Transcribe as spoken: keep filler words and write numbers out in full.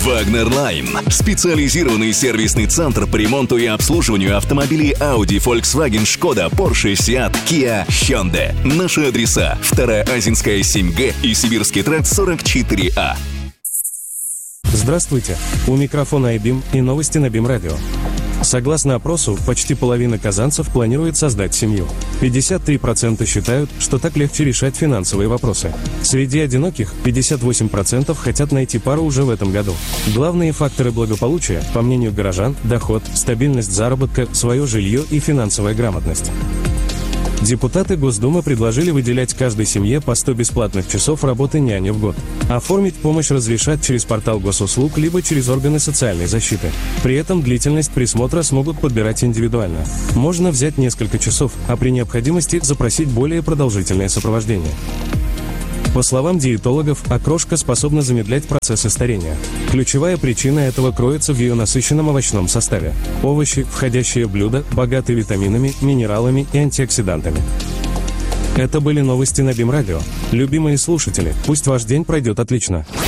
Wagner Line – специализированный сервисный центр по ремонту и обслуживанию автомобилей Audi, Volkswagen, Skoda, Porsche, Seat, Kia, Hyundai. Наши адреса: вторая Азинская, семь Г и Сибирский тракт, сорок четыре А. Здравствуйте, у микрофона айбим и новости на БИМ Радио. Согласно опросу, почти половина казанцев планирует создать семью. пятьдесят три процента считают, что так легче решать финансовые вопросы. Среди одиноких пятьдесят восемь процентов хотят найти пару уже в этом году. Главные факторы благополучия, по мнению горожан, доход, стабильность заработка, свое жилье и финансовая грамотность. Депутаты Госдумы предложили выделять каждой семье по сто бесплатных часов работы няни в год. Оформить помощь разрешат через портал госуслуг либо через органы социальной защиты. При этом длительность присмотра смогут подбирать индивидуально. Можно взять несколько часов, а при необходимости запросить более продолжительное сопровождение. По словам диетологов, окрошка способна замедлять процессы старения. Ключевая причина этого кроется в ее насыщенном овощном составе. Овощи, входящие в блюдо, богаты витаминами, минералами и антиоксидантами. Это были новости на БИМ Радио. Любимые слушатели, пусть ваш день пройдет отлично.